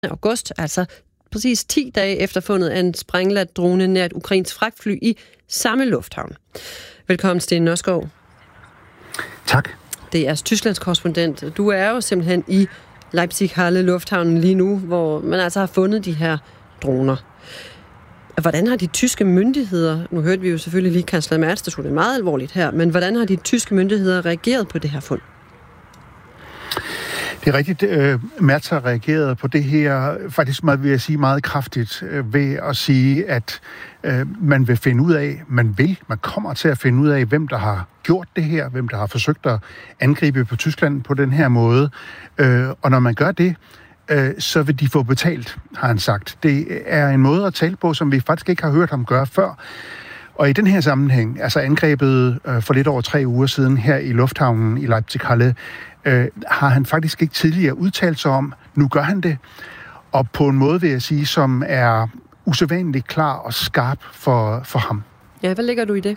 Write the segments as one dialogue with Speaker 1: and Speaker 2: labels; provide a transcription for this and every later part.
Speaker 1: august, altså præcis 10 dage efter fundet af en sprængladt drone nær et ukrainsk fragtfly i samme lufthavn. Velkommen, Sten Nørskov.
Speaker 2: Tak.
Speaker 1: Det er Tysklands korrespondent. Du er jo simpelthen i Leipzig-Halle lufthavnen lige nu, hvor man altså har fundet de her droner. Hvordan har de tyske myndigheder, nu hørte vi jo selvfølgelig lige kansler Merz, der tog det meget alvorligt her, men hvordan har de tyske myndigheder reageret på det her fund?
Speaker 2: Det er rigtigt. Merz har reageret på det her, faktisk vil jeg sige meget kraftigt, ved at sige, at man vil finde ud af, man kommer til at finde ud af, hvem der har gjort det her, hvem der har forsøgt at angribe på Tyskland på den her måde. Og når man gør det, så vil de få betalt, har han sagt. Det er en måde at tale på, som vi faktisk ikke har hørt ham gøre før. Og i den her sammenhæng, altså angrebet for lidt over 3 uger siden her i lufthavnen i Leipzig-Halle, har han faktisk ikke tidligere udtalt sig om. Nu gør han det, og på en måde vil jeg sige, som er usædvanligt klar og skarp for ham.
Speaker 1: Ja, hvad lægger du i det?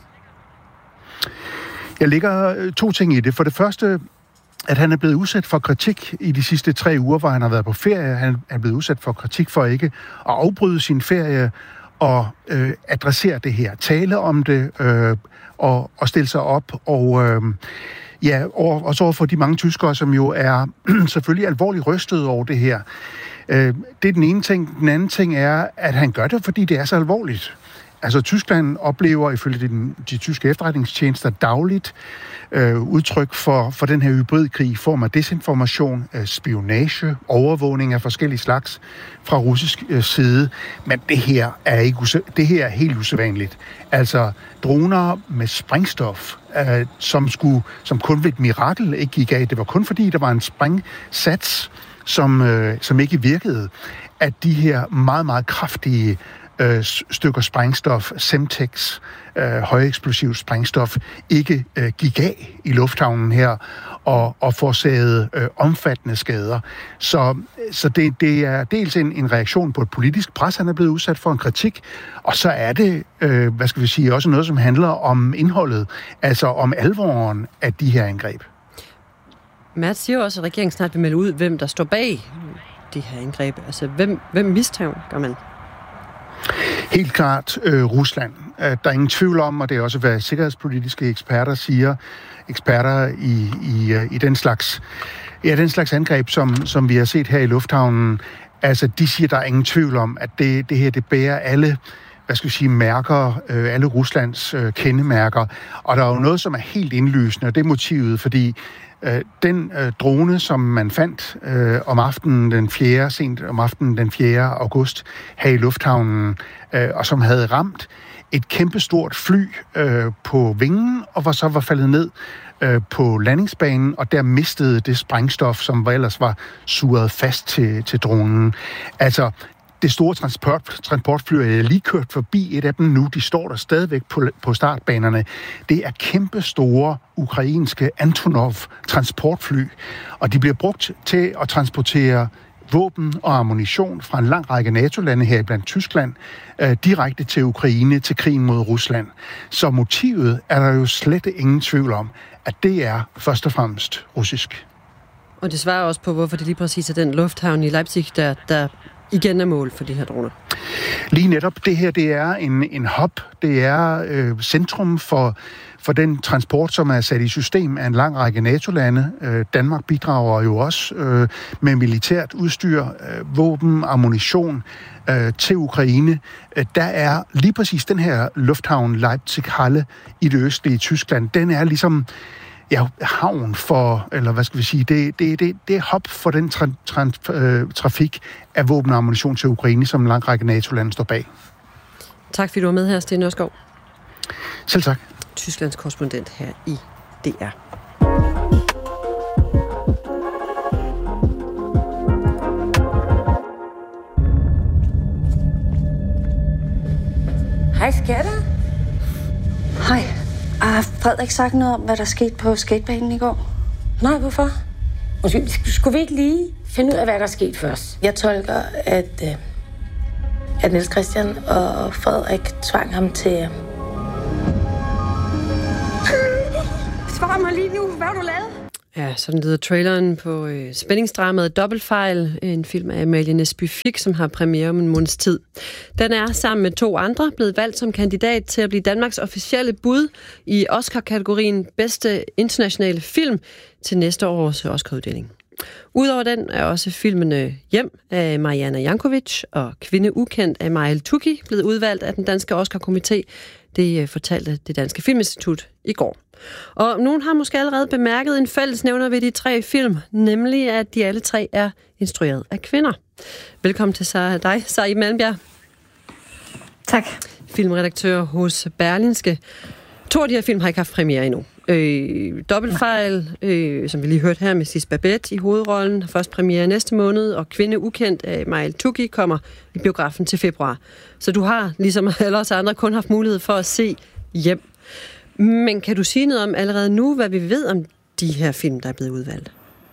Speaker 2: Jeg lægger 2 ting i det. For det første, at han er blevet udsat for kritik i de sidste 3 uger, hvor han har været på ferie. Han er blevet udsat for kritik for ikke at afbryde sin ferie og adressere det her, tale om det og stille sig op og så for de mange tyskere, som jo er selvfølgelig alvorligt rystet over det her. Det er den ene ting. Den anden ting er, at han gør det, fordi det er så alvorligt. Altså, Tyskland oplever ifølge de tyske efterretningstjenester dagligt udtryk for den her hybridkrig i form af desinformation, spionage, overvågning af forskellige slags fra russisk side. Men det her er helt usædvanligt. Altså, droner med sprængstof, som kun ved et mirakel ikke gik af. Det var kun fordi, der var en sprængsats, som ikke virkede, at de her meget, meget kraftige stykker sprængstof, Semtex, højeksplosiv sprængstof, ikke gik af i lufthavnen her og forårsagede omfattende skader. Så det er dels en reaktion på et politisk pres, han er blevet udsat for en kritik, og så er det, også noget, som handler om indholdet, altså om alvoren af de her angreb.
Speaker 1: Merz siger også, at regeringen snart vil melde ud, hvem der står bag de her angreb. Altså, hvem mistænker man?
Speaker 2: Helt klart Rusland. Der er ingen tvivl om, og det er også, hvad sikkerhedspolitiske eksperter siger, eksperter i den slags angreb, som vi har set her i lufthavnen. Altså, de siger, der er ingen tvivl om, at det her, det bærer alle, mærker, alle Ruslands kendemærker. Og der er jo noget, som er helt indlysende, og det er motivet, fordi den drone, som man fandt sent om aftenen den 4. august her i lufthavnen, og som havde ramt et kæmpestort fly på vingen, og så var faldet ned på landingsbanen, og der mistede det sprængstof, som ellers var suget fast til dronen. Altså, det store transportfly, jeg har lige kørt forbi et af dem nu, de står der stadigvæk på startbanerne. Det er kæmpe store ukrainske Antonov-transportfly, og de bliver brugt til at transportere våben og ammunition fra en lang række NATO-lande her blandt Tyskland direkte til Ukraine, til krigen mod Rusland. Så motivet er der jo slet ingen tvivl om, at det er først og fremmest russisk.
Speaker 1: Og det svarer også på, hvorfor det lige præcis er den lufthavn i Leipzig, der igen er mål for de her droner.
Speaker 2: Lige netop det her, det er en hub, det er centrum for den transport, som er sat i system af en lang række NATO-lande. Danmark bidrager jo også med militært udstyr, våben, ammunition til Ukraine. Der er lige præcis den her lufthavn Leipzig-Halle i det østlige Tyskland. Den er ligesom havn for, eller det er hop for den trafik af våben og ammunition til Ukraine, som en lang række NATO-lande står bag.
Speaker 1: Tak fordi du var med her, Sten Nørskov.
Speaker 2: Selv tak.
Speaker 1: Tysklands korrespondent her i DR.
Speaker 3: Hej skatter.
Speaker 4: Hej. Har Frederik sagt noget om, hvad der skete på skatebanen i går?
Speaker 3: Nej, hvorfor? Skulle vi ikke lige finde ud af, hvad der skete først?
Speaker 4: Jeg tolker, at Niels Christian og Frederik tvang ham til...
Speaker 3: Svar mig lige nu. Hvad har du lavet?
Speaker 1: Ja, sådan lyder traileren på spændingsdramaet Dobbeltfejl, en film af Amalie Næsby Fick, som har premiere om en måneds tid. Den er sammen med 2 andre blevet valgt som kandidat til at blive Danmarks officielle bud i Oscar-kategorien Bedste Internationale Film til næste års Oscar-uddeling. Udover den er også filmene Hjem af Mariana Jankovic og Kvinde ukendt af Majel Tuki blevet udvalgt af den danske Oscar-komité. Det fortalte det Danske Filminstitut i går. Og nogen har måske allerede bemærket en fællesnævner ved de 3 film, nemlig at de alle 3 er instrueret af kvinder. Velkommen til dig, Sari Malmbjerg.
Speaker 5: Tak.
Speaker 1: Filmredaktør hos Berlingske. 2 af de her film har ikke haft premiere endnu. Dobbeltfejl, som vi lige hørte her med Sis Babette i hovedrollen, har først premiere næste måned, og Kvinde ukendt af Majel Tuki kommer i biografen til februar. Så du har, ligesom alle os andre, kun haft mulighed for at se Hjem. Men kan du sige noget om allerede nu, hvad vi ved om de her film, der er blevet udvalgt?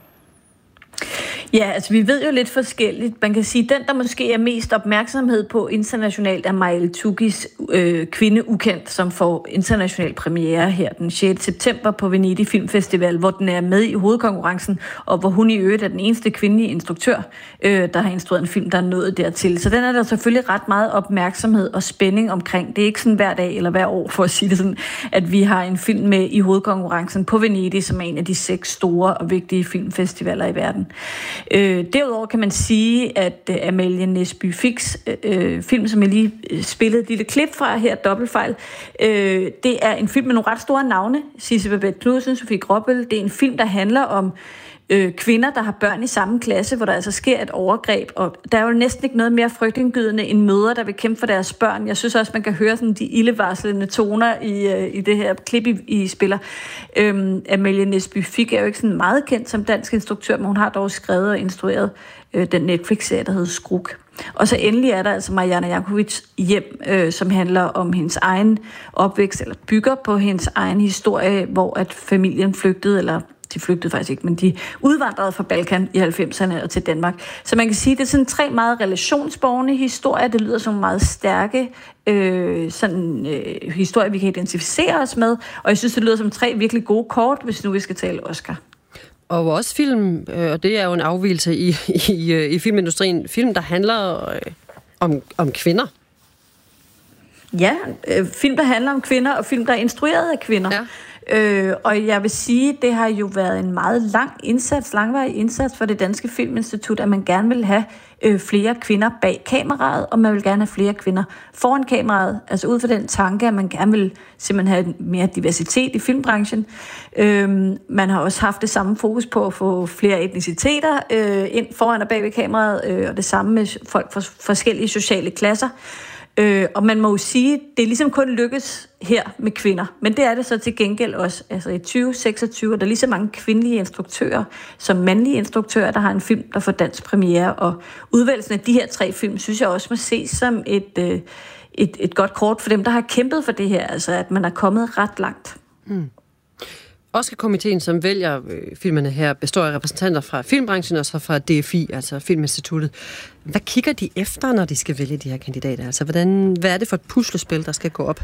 Speaker 5: Ja, altså vi ved jo lidt forskelligt. Man kan sige, den, der måske er mest opmærksomhed på internationalt, er Majel Tukis Kvinde ukendt, som får international premiere her den 6. september på Venedig Filmfestival, hvor den er med i hovedkonkurrencen, og hvor hun i øvrigt er den eneste kvindelige instruktør, der har instrueret en film, der er nået dertil. Så den er der selvfølgelig ret meget opmærksomhed og spænding omkring. Det er ikke sådan hver dag eller hver år, for at sige det sådan, at vi har en film med i hovedkonkurrencen på Venedig, som er en af de 6 store og vigtige filmfestivaler i verden. Derudover kan man sige, at Amalie Næsby Ficks film, som jeg lige spillede et lille klip fra her, Dobbeltfejl, det er en film med nogle ret store navne. Sisse Babette Knudsen, Sofie Gråbøl. Det er en film, der handler om kvinder, der har børn i samme klasse, hvor der altså sker et overgreb, og der er jo næsten ikke noget mere frygtindgydende end mødre, der vil kæmpe for deres børn. Jeg synes også, man kan høre sådan de ildevarslende toner i det her klip, I spiller. Amalie Næsby Fick er jo ikke sådan meget kendt som dansk instruktør, men hun har dog skrevet og instrueret den Netflix-serie, der hedder Skruk. Og så endelig er der altså Mariana Jankovic Hjem, som handler om hendes egen opvækst, eller bygger på hendes egen historie, hvor at familien flygtede, eller de flygtede faktisk ikke, men de udvandrede fra Balkan i 90'erne og til Danmark. Så man kan sige, at det er sådan 3 meget relationsborgende historier. Det lyder som meget stærke historier, vi kan identificere os med. Og jeg synes, det lyder som 3 virkelig gode kort, hvis nu vi skal tale Oscar.
Speaker 1: Og også film, og det er jo en afvigelse i filmindustrien, film, der handler om kvinder.
Speaker 5: Ja, film, der handler om kvinder, og film, der er instrueret af kvinder. Ja. Og jeg vil sige, det har jo været en meget langvarig indsats for det Danske Filminstitut, at man gerne vil have flere kvinder bag kameraet, og man vil gerne have flere kvinder foran kameraet, altså ud fra den tanke, at man gerne vil simpelthen have mere diversitet i filmbranchen. Man har også haft det samme fokus på at få flere etniciteter ind foran og bag ved kameraet, og det samme med folk fra forskellige sociale klasser. Og man må jo sige, det er ligesom kun lykkes her med kvinder, men det er det så til gengæld også. Altså i 2026 er der lige så mange kvindelige instruktører som mandlige instruktører, der har en film, der får dansk premiere, og udvælgelsen af de her 3 film, synes jeg også må ses som et godt kort for dem, der har kæmpet for det her, altså at man er kommet ret langt.
Speaker 1: Oscar-komiteen, som vælger filmene her, består af repræsentanter fra filmbranchen og så fra DFI, altså Filminstituttet. Hvad kigger de efter, når de skal vælge de her kandidater? Altså, hvad er det for et puslespil, der skal gå op?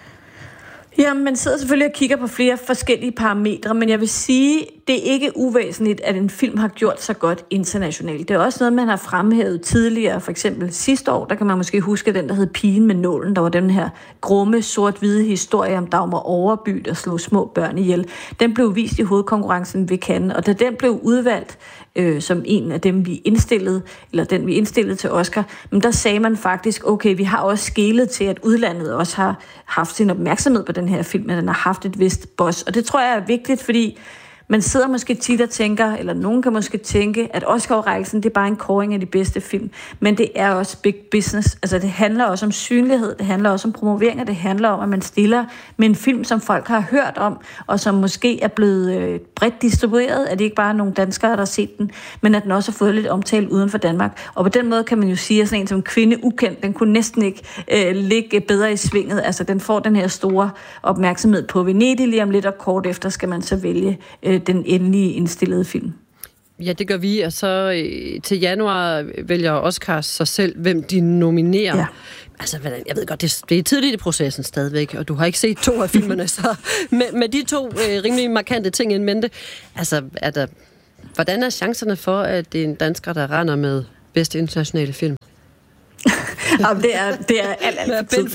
Speaker 5: Ja, man sidder selvfølgelig og kigger på flere forskellige parametre, men jeg vil sige, det er ikke uvæsentligt, at en film har gjort sig godt internationalt. Det er også noget, man har fremhævet tidligere. For eksempel sidste år, der kan man måske huske den, der hed Pigen med nålen. Der var den her grumme, sort-hvide historie om Dagmar Overby, der slog små børn ihjel. Den blev vist i hovedkonkurrencen ved Cannes, og da den blev udvalgt som en af dem, vi indstillede til Oscar, men der sagde man faktisk, okay, vi har også skelet til, at udlandet også har haft sin opmærksomhed på den her film, at den har haft et vist boss. Og det tror jeg er vigtigt, fordi man sidder måske tit og tænker, eller nogen kan måske tænke, at Oscar-rækkelsen, det er bare en kåring af de bedste film. Men det er også big business. Altså det handler også om synlighed, det handler også om promovering, og det handler om, at man stiller med en film, som folk har hørt om, og som måske er blevet bredt distribueret, at det ikke bare er nogle danskere, der har set den, men at den også har fået lidt omtale uden for Danmark. Og på den måde kan man jo sige, at sådan en som Kvinde ukendt, den kunne næsten ikke ligge bedre i svinget. Altså den får den her store opmærksomhed på Venedig lige om lidt, og kort efter skal man så vælge den endelige indstillede film.
Speaker 1: Ja, det gør vi, og så til januar vælger Oscars sig selv, hvem de nominerer. Ja. Altså, jeg ved godt, det er tidligt i processen stadigvæk, og du har ikke set 2 af filmene, så med de 2 rimelig markante ting in mente. Altså, hvordan er chancerne for, at det er en dansker, der render med bedste internationale film?
Speaker 5: Jamen, det er alt for tidligt.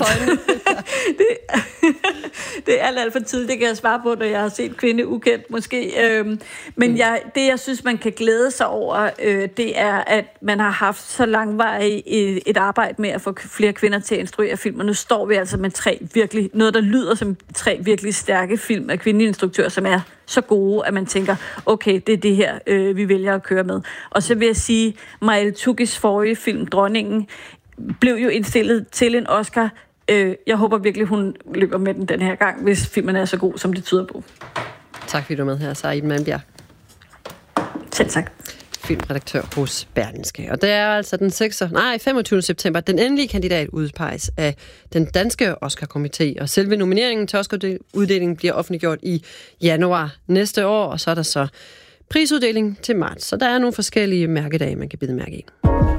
Speaker 5: Det er alt for tidligt. Det kan jeg svare på, når jeg har set Kvinde ukendt måske. Men det, jeg synes, man kan glæde sig over, det er, at man har haft så langvarigt et arbejde med at få flere kvinder til at instruere film. Og nu står vi altså med noget, der lyder som 3 virkelig stærke film af kvindelige instruktører, som er så gode, at man tænker, okay, det er det her, vi vælger at køre med. Og så vil jeg sige, Maile Tukis forrige film, Dronningen, blev jo indstillet til en Oscar. Jeg håber virkelig, hun løber med den her gang, hvis filmen er så god, som det tyder på.
Speaker 1: Tak fordi du er med her, Said Manbjerg.
Speaker 5: Selv tak.
Speaker 1: Filmredaktør hos Berlingske. Og det er altså den 25. september, den endelige kandidat udpeges af den danske Oscar-komité, og selve nomineringen til Oscar-uddelingen bliver offentliggjort i januar næste år, og så er der så prisuddeling til marts. Så der er nogle forskellige mærkedage, man kan bide mærke i.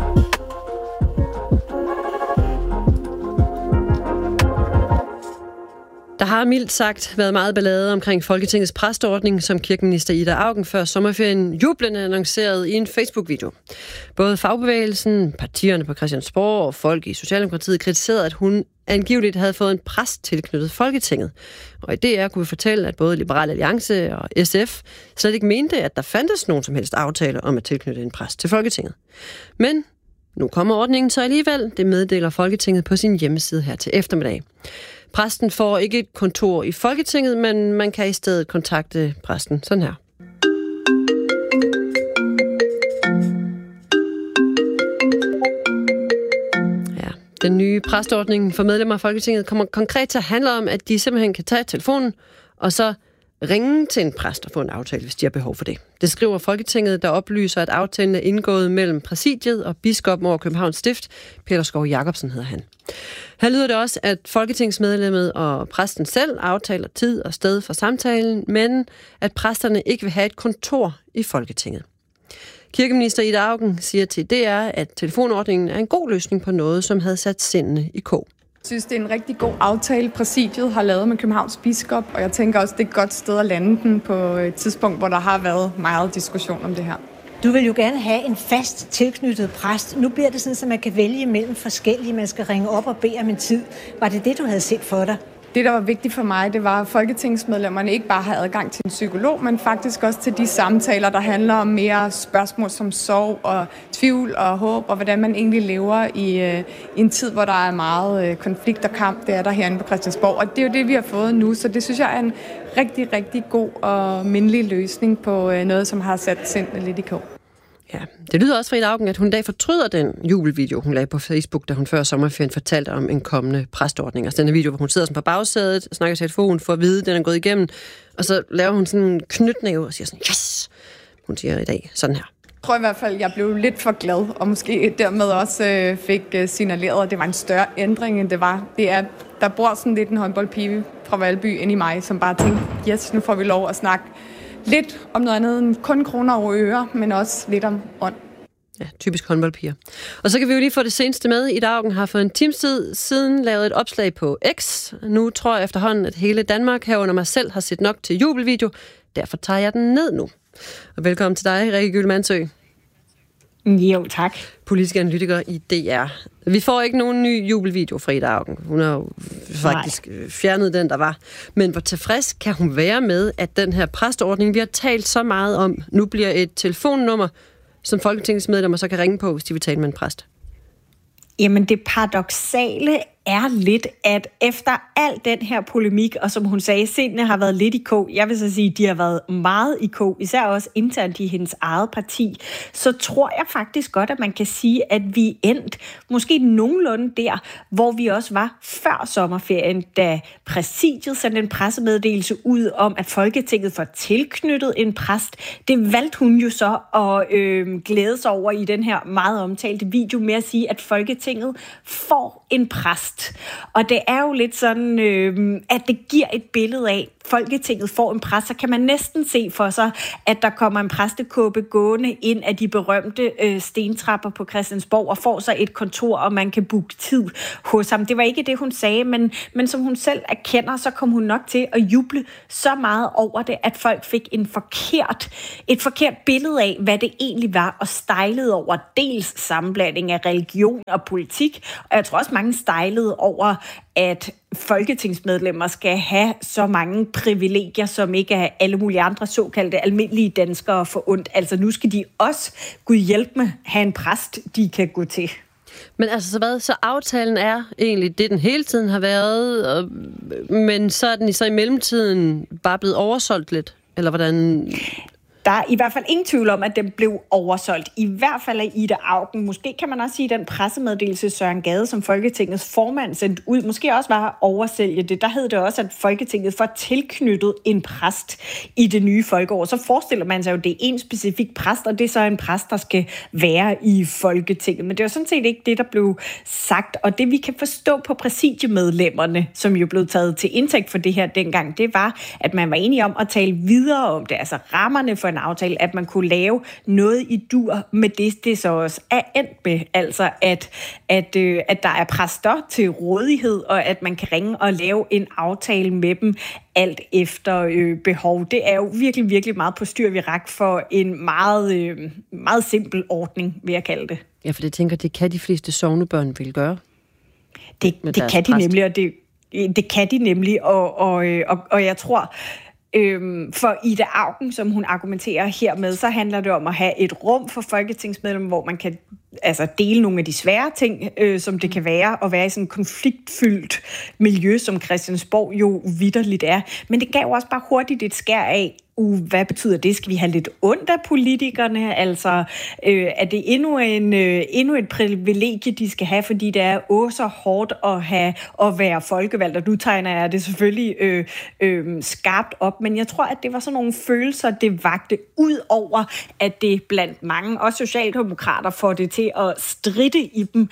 Speaker 1: Der har mildt sagt været meget ballade omkring Folketingets præsteordning, som kirkeminister Ida Auken før sommerferien jublende annoncerede i en Facebook-video. Både fagbevægelsen, partierne på Christiansborg og folk i Socialdemokratiet kritiserede, at hun angiveligt havde fået en præst tilknyttet Folketinget. Og i DR kunne vi fortælle, at både Liberal Alliance og SF slet ikke mente, at der fandtes nogen som helst aftale om at tilknytte en præst til Folketinget. Men nu kommer ordningen så alligevel. Det meddeler Folketinget på sin hjemmeside her til eftermiddag. Præsten får ikke et kontor i Folketinget, men man kan i stedet kontakte præsten sådan her. Ja, den nye præsteordning for medlemmer af Folketinget kommer konkret til at handle om, at de simpelthen kan tage telefonen og så ringe til en præst og få en aftale, hvis de har behov for det. Det skriver Folketinget, der oplyser, at aftalen er indgået mellem præsidiet og biskoppen over Københavns Stift. Peter Skov Jacobsen hedder han. Her lyder det også, at folketingsmedlemmet og præsten selv aftaler tid og sted for samtalen, men at præsterne ikke vil have et kontor i Folketinget. Kirkeminister Ida Auken siger til DR, at telefonordningen er en god løsning på noget, som havde sat sindene i kog.
Speaker 6: Jeg synes, det er en rigtig god aftale, præsidiet har lavet med Københavns biskop, og jeg tænker også, det er et godt sted at lande den på et tidspunkt, hvor der har været meget diskussion om det her.
Speaker 7: Du vil jo gerne have en fast tilknyttet præst. Nu bliver det sådan, at man kan vælge mellem forskellige. Man skal ringe op og bede om en tid. Var det det, du havde set for dig?
Speaker 6: Det, der var vigtigt for mig, det var, at folketingsmedlemmerne ikke bare har adgang til en psykolog, men faktisk også til de samtaler, der handler om mere spørgsmål som sorg og tvivl og håb, og hvordan man egentlig lever i en tid, hvor der er meget konflikt og kamp. Det er der herinde på Christiansborg, og det er jo det, vi har fået nu. Så det synes jeg er en rigtig, rigtig god og mindelig løsning på noget, som har sat sindene lidt i kog.
Speaker 1: Ja, det lyder også fra Ida Auken, at hun i dag fortryder den jubelvideo, hun lagde på Facebook, da hun før sommerferien fortalte om en kommende præsteordning. Altså den video, hvor hun sidder sådan på bagsædet, snakker i telefonen for at vide, at den er gået igennem, og så laver hun sådan en knytnæve og siger sådan, yes! Hun siger i dag sådan her.
Speaker 6: Jeg tror i hvert fald, at jeg blev lidt for glad, og måske dermed også fik signaleret, at det var en større ændring, end det var. Der bor sådan lidt en håndboldpige fra Valby ind i mig, som bare tænkte, yes, nu får vi lov at snakke lidt om noget andet end kun kroner og øre, men også lidt om ånd.
Speaker 1: Ja, typisk håndboldpiger. Og så kan vi jo lige få det seneste med. Ida Auken har for en times tid siden lavet et opslag på X. Nu tror jeg efterhånden, at hele Danmark herunder mig selv har set nok til jubelvideo. Derfor tager jeg den ned nu. Og velkommen til dig, Rikke Gyllemannsø.
Speaker 7: Jo, tak.
Speaker 1: Politisk analytiker i DR. Vi får ikke nogen ny jubelvideo fra Ida Auken. Hun har jo faktisk fjernet den, der var. Men hvor tilfreds kan hun være med, at den her præsteordning, vi har talt så meget om, nu bliver et telefonnummer, som folketingsmedlemmer så kan ringe på, hvis de vil tale med en præst?
Speaker 7: Jamen det paradoksale er lidt, at efter al den her polemik, og som hun sagde, sindene har været lidt i kog, jeg vil så sige, de har været meget i kog, især også internt i hendes eget parti, så tror jeg faktisk godt, at man kan sige, at vi er endt måske nogenlunde der, hvor vi også var før sommerferien, da præsidiet sendte en pressemeddelelse ud om, at Folketinget får tilknyttet en præst. Det valgte hun jo så at glæde sig over i den her meget omtalte video med at sige, at Folketinget får en præst. Og det er jo lidt sådan, at det giver et billede af, Folketinget får en præst, så kan man næsten se for sig, at der kommer en præstekåbe gående ind af de berømte stentrapper på Christiansborg og får så et kontor, og man kan booke tid hos ham. Det var ikke det, hun sagde, men som hun selv erkender, så kom hun nok til at juble så meget over det, at folk fik et forkert billede af, hvad det egentlig var, og stejlede over dels sammenblanding af religion og politik, og jeg tror også mange stejlede over, at folketingsmedlemmer skal have så mange privilegier, som ikke er alle mulige andre såkaldte almindelige danskere forundt. Altså nu skal de også, Gud hjælpe mig, have en præst, de kan gå til.
Speaker 1: Men altså, så aftalen er egentlig det, den hele tiden har været, men så er den så i mellemtiden bare blevet oversolgt lidt, eller hvordan?
Speaker 7: Der er i hvert fald ingen tvivl om, at den blev oversolgt. I hvert fald af Ida Auken. Måske kan man også sige, at den pressemeddelelse Søren Gade, som Folketingets formand sendte ud, måske også var at oversælge det. Der hed det også, at Folketinget får tilknyttet en præst i det nye folkeår. Så forestiller man sig jo, at det er en specifik præst, og det er så en præst, der skal være i Folketinget. Men det var sådan set ikke det, der blev sagt. Og det vi kan forstå på præsidiemedlemmerne, som jo blev taget til indtægt for det her dengang, det var, at man var enige om at tale videre om det. Altså rammerne for en aftale, at man kunne lave noget i dur med det så også er endt med. Altså, at der er præster til rådighed, og at man kan ringe og lave en aftale med dem alt efter behov. Det er jo virkelig, virkelig meget på styr, vi rak for en meget, meget simpel ordning, vil jeg kalde det.
Speaker 1: Ja, for det tænker, det kan de fleste sognebørn vil gøre.
Speaker 7: Det kan de nemlig, og det kan de nemlig, og jeg tror, for Ida Auken, som hun argumenterer hermed, så handler det om at have et rum for folketingsmedlemmer, hvor man kan dele nogle af de svære ting, som det kan være at være i sådan et konfliktfyldt miljø, som Christiansborg jo vitterligt er. Men det gav også bare hurtigt et skær af, hvad betyder det? Skal vi have lidt ondt af politikerne? Altså, er det endnu et privilegie, de skal have, fordi det er så hårdt at være folkevalgt? Og nu tegner jeg det selvfølgelig skarpt op, men jeg tror, at det var sådan nogle følelser, det vagte ud over, at det blandt mange, også socialdemokrater, får det til at stritte i dem,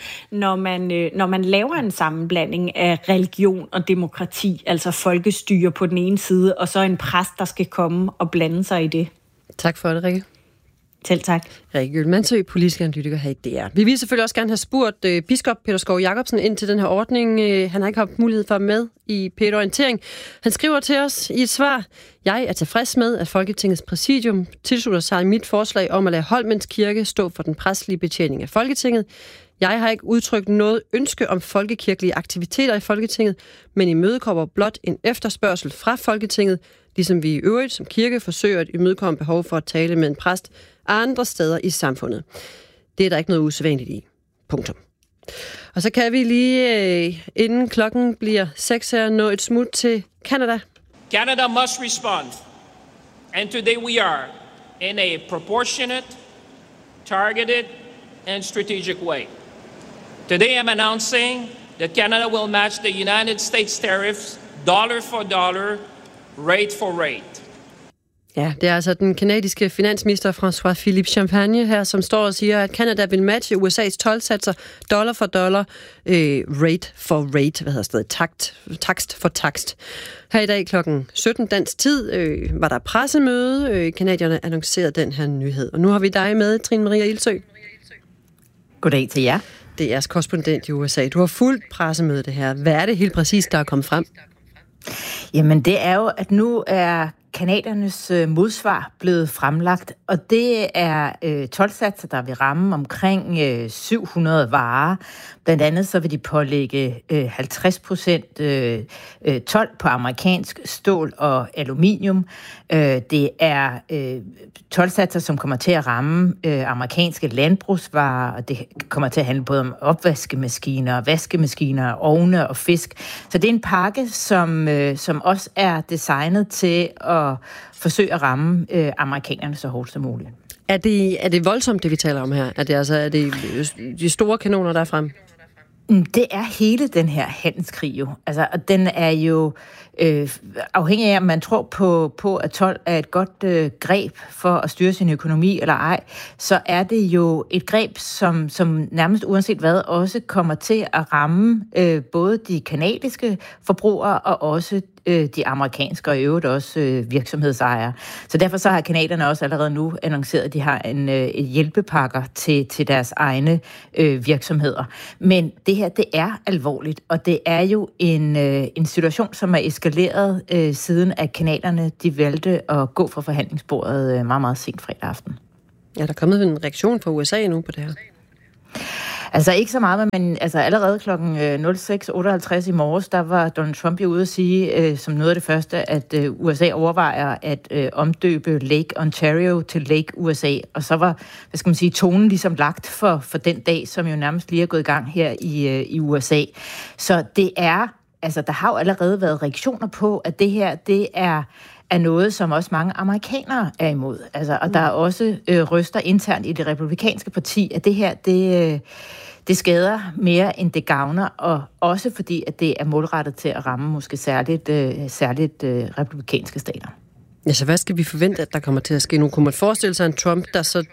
Speaker 7: når man laver en sammenblanding af religion og demokrati, altså folkestyre på den ene side, og så en præst, der skal komme og blande sig i det. Tak for det, Rikke. Selv tak. Rikke Gøhl-Mandsø, politisk analytiker her i DR. Vi vil selvfølgelig også gerne have spurgt biskop Peter Skov Jacobsen ind til den her ordning. Han har ikke haft mulighed for at med i P1 Orientering. Han skriver til os i et svar: Jeg er tilfreds med, at Folketingets præsidium tilslutter sig mit forslag om at lade Holmens Kirke stå for den præstelige betjening af Folketinget. Jeg har ikke udtrykt noget ønske om folkekirkelige aktiviteter i Folketinget, men imødekommer blot en efterspørgsel fra Folketinget, ligesom vi i øvrigt som kirke forsøger at imødekomme behov for at tale med en præst andre steder i samfundet. Det er der ikke noget usædvanligt i. Punktum. Og så kan vi lige, inden klokken bliver 6 her, nå et smut til Canada.
Speaker 8: Canada must respond. And today we are in a proportionate, targeted and strategic way. Today I'm announcing that Canada will match the United States tariffs dollar for dollar, rate for rate.
Speaker 1: Ja, det er altså den kanadiske finansminister François-Philippe Champagne her, som står og siger, at Canada vil matche USA's toldsatser dollar for dollar, rate for rate, takst for takst. Her i dag klokken 17 dansk tid var der pressemøde. Canadierne annoncerede den her nyhed. Og nu har vi dig med, Trine Maria Ildsø.
Speaker 9: Goddag til jer.
Speaker 1: Det er jeres korrespondent i USA. Du har fulgt pressemødet det her. Hvad er det helt præcis, der er kommet frem?
Speaker 9: Jamen det er jo, at nu er kanadiernes modsvar blevet fremlagt, og det er toldsatser, der vil ramme omkring 700 varer. Blandt andet så vil de pålægge 50% told på amerikansk stål og aluminium. Det er toldsatser, som kommer til at ramme amerikanske landbrugsvarer, og det kommer til at handle både om opvaskemaskiner, vaskemaskiner, ovne og fisk. Så det er en pakke, som også er designet til at forsøge at ramme amerikanerne så hårdt som muligt.
Speaker 1: Er det voldsomt, det vi taler om her? Er det de store kanoner, der er frem?
Speaker 9: Det er hele den her handelskrig jo. Altså, og den er jo afhængig af, om man tror på, at told er et godt greb for at styre sin økonomi eller ej, så er det jo et greb, som nærmest uanset hvad også kommer til at ramme både de kanadiske forbrugere og også de amerikanske og i øvrigt også virksomhedsejere. Så derfor så har kanadierne også allerede nu annonceret, at de har en hjælpepakker til deres egne virksomheder. Men det her, det er alvorligt, og det er jo en situation, som er eskaleret siden at kanadierne de valgte at gå fra forhandlingsbordet meget, meget sent fredag aften.
Speaker 1: Ja, der er kommet en reaktion fra USA nu på det her.
Speaker 9: Altså ikke så meget, men altså allerede klokken 06.58 i morges, der var Donald Trump jo ude at sige, som noget af det første, at USA overvejer at omdøbe Lake Ontario til Lake USA. Og så var, tonen ligesom lagt for den dag, som jo nærmest lige er gået i gang her i USA. Så det er, altså der har jo allerede været reaktioner på, at det her, det er noget, som også mange amerikanere er imod. Altså, og der er også røster internt i det republikanske parti, at det her, det skader mere, end det gavner, og også fordi, at det er målrettet til at ramme måske særligt republikanske stater.
Speaker 1: Ja, så hvad skal vi forvente, at der kommer til at ske nu? Kunne man forestille sig en Trump, der så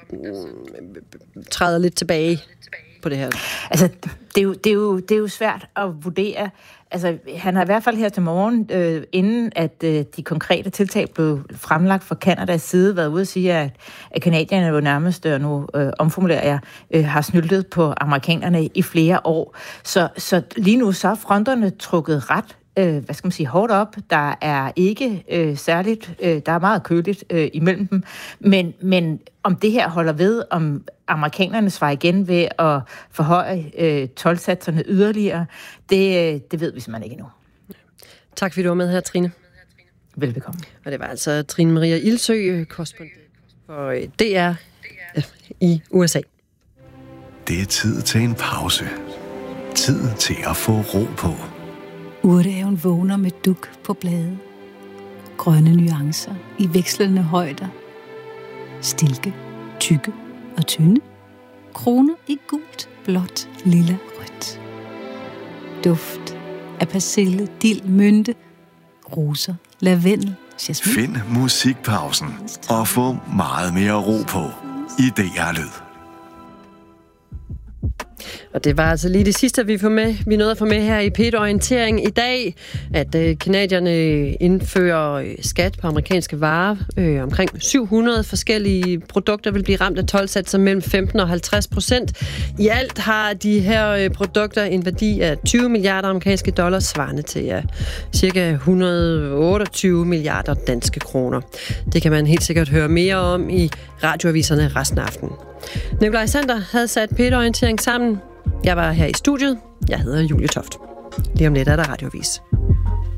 Speaker 1: træder lidt tilbage på det her?
Speaker 9: Altså, det er jo svært at vurdere. Altså, han har i hvert fald her til morgen, inden at de konkrete tiltag blev fremlagt fra Kanadas side, været ude at sige, at kanadierne jo nærmest, og nu omformulerer jeg, har snyltet på amerikanerne i flere år. Så lige nu så er fronterne trukket ret hårdt op. Der er ikke særligt, der er meget køligt imellem dem, men om det her holder ved, om amerikanerne svarer igen ved at forhøje toldsatserne yderligere, det ved vi simpelthen ikke endnu.
Speaker 1: Tak fordi du var med her, Trine.
Speaker 9: Velbekomme.
Speaker 1: Og det var altså Trine Maria Ildsø, korrespondent for DR i USA.
Speaker 10: Det er tid til en pause. Tid til at få ro på.
Speaker 11: Urtehaven vågner med duk på blade. Grønne nuancer i vekslende højder. Stilke, tykke og tynde. Kroner i gult, blåt, lilla, rødt. Duft af persille, dild, mynte, roser, lavendel, jasmin.
Speaker 10: Find musikpausen og få meget mere ro på i DR Lyd.
Speaker 1: Og det var altså lige det sidste, vi nåede at få med her i P1-orientering i dag, at kanadierne indfører skat på amerikanske varer. Omkring 700 forskellige produkter vil blive ramt af toldsatser mellem 15% og 50%. I alt har de her produkter en værdi af 20 milliarder amerikanske dollars, svarende til cirka 128 milliarder danske kroner. Det kan man helt sikkert høre mere om i radioaviserne resten af aftenen. Nikolaj Sander havde sat P1-orientering sammen. Jeg var her i studiet. Jeg hedder Julie Toft. Lige om lidt er der radioavis.